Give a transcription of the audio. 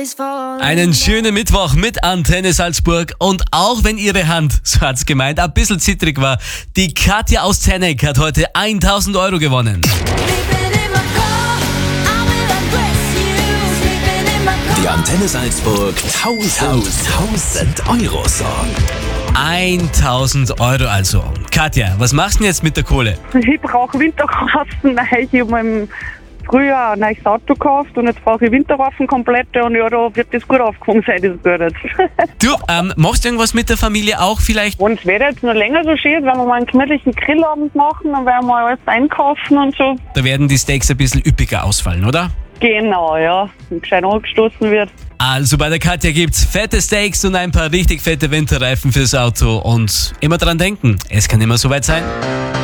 Einen schönen Mittwoch mit Antenne Salzburg. Und auch wenn ihre Hand, so hat's gemeint, ein bisschen zittrig war, die Katja aus Zenek hat heute 1000 Euro gewonnen. Die Antenne Salzburg 1000 Euro Song. 1000 Euro also. Katja, was machst du denn jetzt mit der Kohle? Ich brauche Winterreifen. Ich habe mir im Frühjahr ein neues Auto gekauft und jetzt brauche ich Winterreifen komplette und ja, da wird das gut aufgekommen sein, das Geld jetzt. Du, machst du irgendwas mit der Familie auch vielleicht? Und es wird jetzt noch länger so schön, wenn wir mal einen gemütlichen Grillabend machen, dann werden wir alles einkaufen und so. Da werden die Steaks ein bisschen üppiger ausfallen, oder? Genau, ja, und gescheit angestoßen wird. Also bei der Katja gibt's fette Steaks und ein paar richtig fette Winterreifen fürs Auto. Und immer dran denken, es kann immer soweit sein.